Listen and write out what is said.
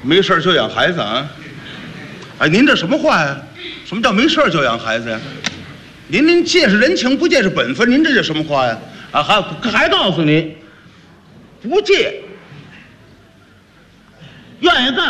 没事就养孩子啊？哎，您这什么话呀？什么叫没事就养孩子呀？您借是人情，不借是本分，您这叫什么话呀？啊，还告诉你，不借，愿意干